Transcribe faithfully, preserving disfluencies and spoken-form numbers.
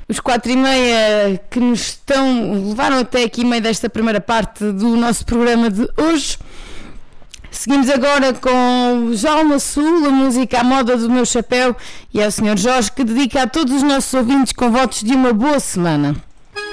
os quatro e meia que nos estão, levaram até aqui meio desta primeira parte do nosso programa de hoje. Seguimos agora com o Jalma Sul, a música à moda do meu chapéu, e é o senhor Jorge que dedica a todos os nossos ouvintes com votos de uma boa semana.